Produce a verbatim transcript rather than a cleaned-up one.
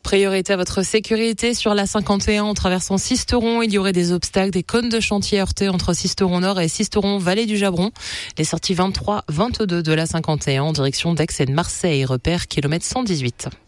Priorité à votre sécurité sur la cinquante et un en traversant Sisteron. Il y aurait des obstacles, des cônes de chantier heurtés entre Sisteron Nord et Sisteron Vallée du Jabron. Les sorties vingt-trois vingt-deux de la cinquante et un en direction d'Aix et de Marseille. Repère kilomètre cent dix-huit.